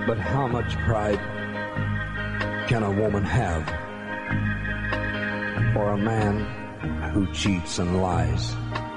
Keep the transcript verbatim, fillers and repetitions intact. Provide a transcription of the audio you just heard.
But how much pride can a woman have? Or a man who cheats and lies?